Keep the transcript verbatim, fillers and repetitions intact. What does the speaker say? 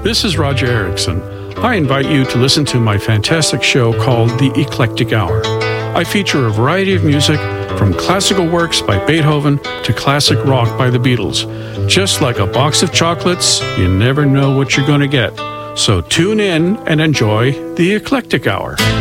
This is Roger Erickson. I invite you to listen to my fantastic show called The Eclectic Hour. I feature a variety of music from classical works by Beethoven to classic rock by the Beatles. Just like a box of chocolates, you never know what you're going to get. So tune in and enjoy The Eclectic Hour.